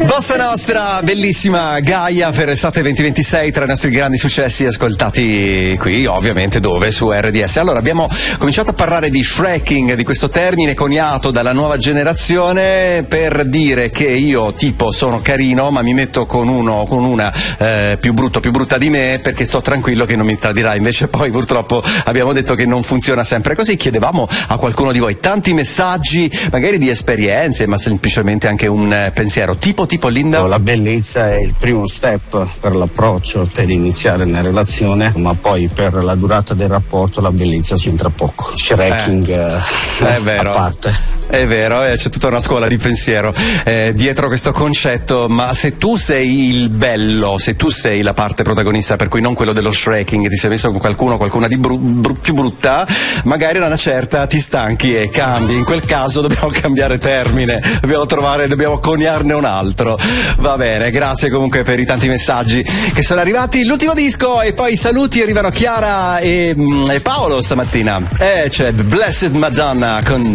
Bossa Nostra, bellissima Gaia per estate 2026, tra i nostri grandi successi ascoltati qui, ovviamente dove? Su RDS. Allora, abbiamo cominciato a parlare di shrekking, di questo termine coniato dalla nuova generazione per dire che io tipo sono carino ma mi metto con una più brutta di me perché sto tranquillo che non mi tradirà. Invece poi purtroppo abbiamo detto che non funziona sempre così. Chiedevamo a qualcuno di voi tanti messaggi, magari di esperienze, ma semplicemente anche un pensiero. Tipo Linda? La bellezza è il primo step per l'approccio, per iniziare una relazione, ma poi per la durata del rapporto la bellezza c'entra poco. Shrekking è vero. A parte. È vero, c'è tutta una scuola di pensiero dietro questo concetto, ma se tu sei il bello, se tu sei la parte protagonista, per cui non quello dello shrekking, ti sei messo con qualcuna di più brutta, magari a una certa ti stanchi e cambi. In quel caso dobbiamo cambiare termine, dobbiamo coniarne un altro. Va bene, grazie comunque per i tanti messaggi che sono arrivati. L'ultimo disco e poi i saluti, arrivano Chiara e Paolo stamattina. C'è Blessed Madonna con